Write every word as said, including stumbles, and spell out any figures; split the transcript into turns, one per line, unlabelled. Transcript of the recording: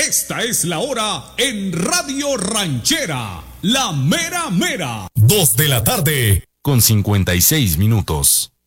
Esta es la hora en Radio Ranchera, la mera mera.
Dos de la tarde con cincuenta y seis minutos.